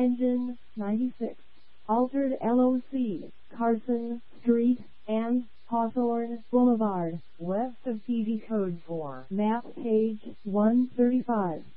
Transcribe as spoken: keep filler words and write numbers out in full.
Engine ninety-six. Altered L O C, Carson Street and Hawthorne Boulevard, west of T V Code four. Map page one thirty-five.